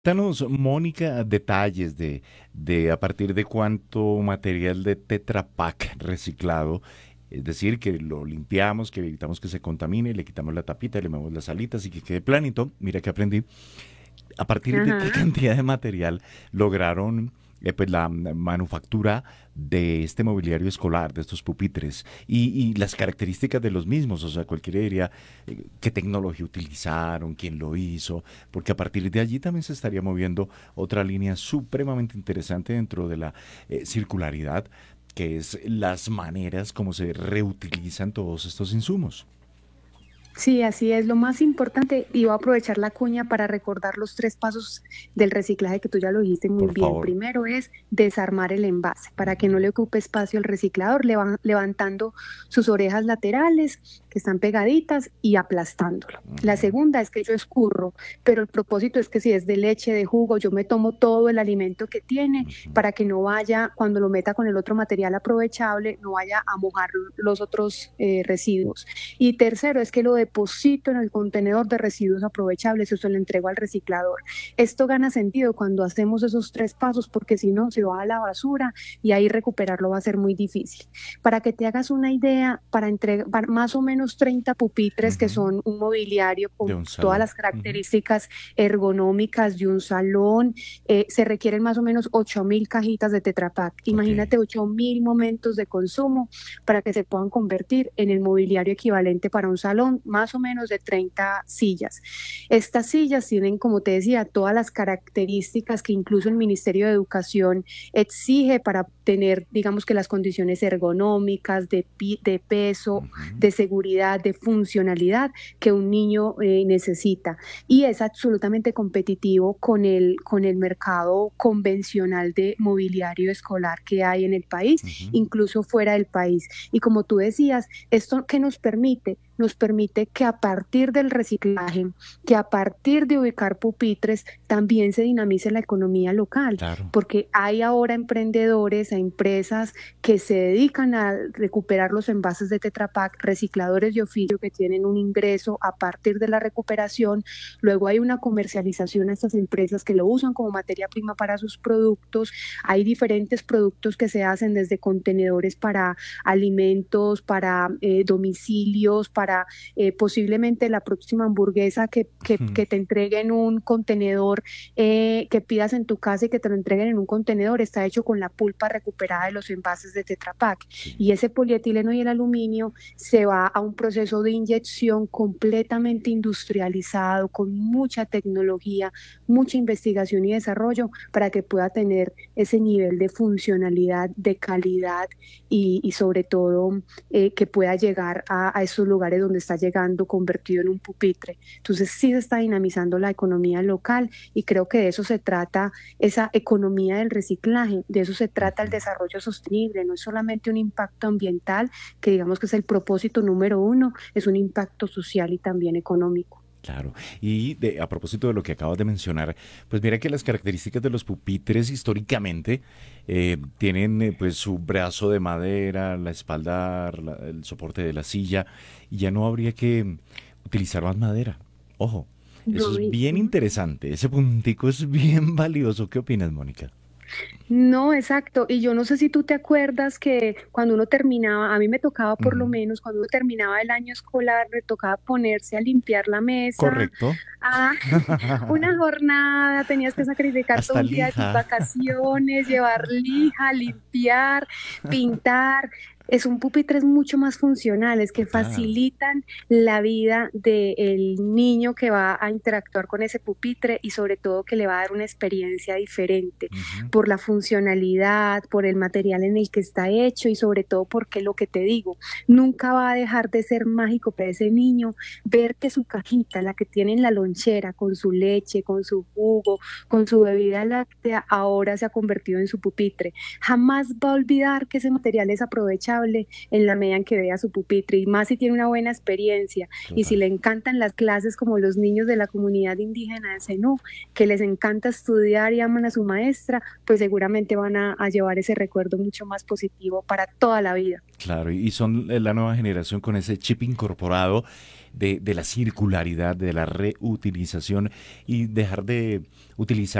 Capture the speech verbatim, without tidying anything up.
Danos, Mónica, detalles de, de a partir de cuánto material de Tetra Pak reciclado, es decir, que lo limpiamos, que evitamos que se contamine, le quitamos la tapita, le movemos las alitas y que quede planito. Mira que aprendí. ¿A partir de qué Ajá. cantidad de material lograron eh, pues la mm, manufactura de este mobiliario escolar, de estos pupitres y, y las características de los mismos? O sea, cualquiera diría eh, qué tecnología utilizaron, quién lo hizo, porque a partir de allí también se estaría moviendo otra línea supremamente interesante dentro de la eh, circularidad, que es las maneras como se reutilizan todos estos insumos. Sí, así es. Lo más importante, y voy a aprovechar la cuña para recordar los tres pasos del reciclaje que tú ya lo dijiste muy Por bien. favor. Primero es desarmar el envase para que no Ujú, le ocupe espacio al reciclador, levan- levantando sus orejas laterales que están pegaditas y aplastándolo. La ujú, segunda es que yo escurro, pero el propósito es que si es de leche, de jugo, yo me tomo todo el alimento que tiene ujú. para que no vaya, cuando lo meta con el otro material aprovechable, no vaya a mojar los otros eh, residuos. Y tercero es que lo deposito en el contenedor de residuos aprovechables, eso lo entrego al reciclador. Esto gana sentido cuando hacemos esos tres pasos porque si no se va a la basura y ahí recuperarlo va a ser muy difícil. Para que te hagas una idea, para entregar más o menos treinta pupitres que Ujú. son un mobiliario De con un todas salón. las Ujú. características ergonómicas de un salón, eh, se requieren más o menos ocho mil cajitas de Tetra Pak. Ok. Imagínate ocho mil momentos de consumo para que se puedan convertir en el mobiliario equivalente para un salón, más o menos de treinta sillas. Estas sillas tienen, como te decía, todas las características que incluso el Ministerio de Educación exige para tener, digamos que las condiciones ergonómicas, de, de peso, Ujú. de seguridad, de funcionalidad que un niño eh, necesita. Y es absolutamente competitivo con el, con el mercado convencional de mobiliario escolar que hay en el país, Ujú. incluso fuera del país. Y como tú decías, ¿esto qué nos permite? Nos permite que a partir del reciclaje, que a partir de ubicar pupitres, también se dinamice la economía local, Claro. porque hay ahora emprendedores, hay empresas que se dedican a recuperar los envases de Tetra Pak, recicladores de oficio que tienen un ingreso a partir de la recuperación. Luego hay una comercialización a estas empresas que lo usan como materia prima para sus productos. Hay diferentes productos que se hacen desde contenedores para alimentos, para eh, domicilios, para eh, posiblemente la próxima hamburguesa que, que, Ujú. que te entreguen un contenedor, eh, que pidas en tu casa y que te lo entreguen en un contenedor, está hecho con la pulpa recuperada de los envases de Tetra Pak. Sí. Y ese polietileno y el aluminio se va a un proceso de inyección completamente industrializado, con mucha tecnología, mucha investigación y desarrollo para que pueda tener ese nivel de funcionalidad, de calidad y, y sobre todo eh, que pueda llegar a, a esos lugares donde está llegando convertido en un pupitre. Entonces sí se está dinamizando la economía local y creo que de eso se trata esa economía del reciclaje, de eso se trata el Ujú. desarrollo sostenible, no es solamente un impacto ambiental, que digamos que es el propósito número uno, es un impacto social y también económico. Claro. Y de, a propósito de lo que acabas de mencionar, pues mira que las características de los pupitres históricamente eh, tienen eh, pues su brazo de madera, la espalda, la- el soporte de la silla, y ya no habría que utilizar más madera. Ojo, eso No, es y- bien interesante, ese puntico es bien valioso. ¿Qué opinas, Mónica? No, exacto. Y yo no sé si tú te acuerdas que cuando uno terminaba, a mí me tocaba por lo Ujú. menos, cuando uno terminaba el año escolar, me tocaba ponerse a limpiar la mesa, Correcto. a una jornada, tenías que sacrificar todo Hasta un día de tus lija. vacaciones, llevar lija, limpiar, pintar. Es un pupitres mucho más funcionales que Total. facilitan la vida del niño que va a interactuar con ese pupitre y sobre todo que le va a dar una experiencia diferente Ujú. por la funcionalidad, por el material en el que está hecho y sobre todo porque lo que te digo, nunca va a dejar de ser mágico para ese niño ver que su cajita, la que tiene en la lonchera, con su leche, con su jugo, con su bebida láctea, ahora se ha convertido en su pupitre. Jamás va a olvidar que ese material es aprovechable inolvidable en la medida en que vea su pupitre, y más si tiene una buena experiencia y si Total. le encantan las clases como los niños de la comunidad indígena de Zenú, que les encanta estudiar y aman a su maestra, pues seguramente van a, a llevar ese recuerdo mucho más positivo para toda la vida. Claro, y son eh, la nueva generación con ese chip incorporado de, de la circularidad, de la reutilización y dejar de utilizar